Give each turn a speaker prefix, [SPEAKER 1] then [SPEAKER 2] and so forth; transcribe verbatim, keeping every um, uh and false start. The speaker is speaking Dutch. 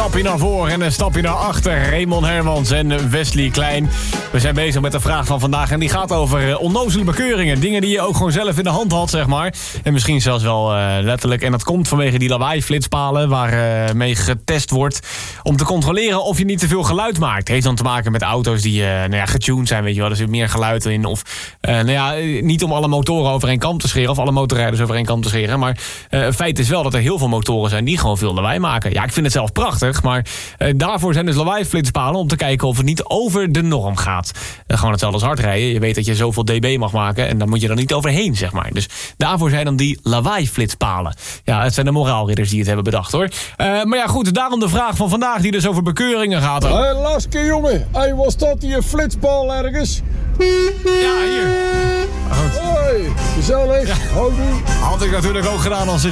[SPEAKER 1] stapje naar voren en een stapje naar achter. Raymond Hermans en Wesley Klein. We zijn bezig met de vraag van vandaag en die gaat over onnozele bekeuringen. Dingen die je ook gewoon zelf in de hand had, zeg maar. En misschien zelfs wel uh, letterlijk. En dat komt vanwege die lawaai-flitspalen waar uh, mee getest wordt om te controleren of je niet te veel geluid maakt. Heeft dan te maken met auto's die uh, nou ja, getuned zijn, weet je wel. Er zit meer geluid in. Of uh, nou ja, niet om alle motoren over één kam te scheren of alle motorrijders over één kam te scheren. Maar uh, feit is wel dat er heel veel motoren zijn die gewoon veel lawaai maken. Ja, ik vind het zelf prachtig, maar uh, daarvoor zijn dus lawaai-flitspalen om te kijken of het niet over de norm gaat. Uh, gewoon hetzelfde als hard rijden. Je weet dat je zoveel dB mag maken en dan moet je er niet overheen, zeg maar. Dus daarvoor zijn dan die lawaai-flitspalen. Ja, het zijn de moraalridders die het hebben bedacht, hoor. Uh, maar ja, goed, daarom de vraag van vandaag die dus over bekeuringen gaat.
[SPEAKER 2] Hé, hey, Laske, jongen. Hé, hey, was dat hier flitspaal ergens?
[SPEAKER 1] Ja, hier.
[SPEAKER 2] Hoi, gezellig. Ja. Houdoe.
[SPEAKER 1] Had ik natuurlijk ook gedaan als ik